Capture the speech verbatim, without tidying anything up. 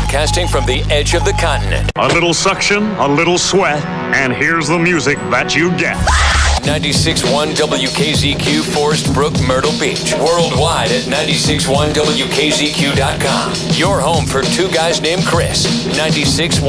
Broadcasting from the edge of the continent. A little suction, a little sweat, and here's the music that you get. ninety-six point one W K Z Q, Forest Brook, Myrtle Beach. Worldwide at ninety-six point one W K Z Q dot com. Your home for two guys named Chris. ninety-six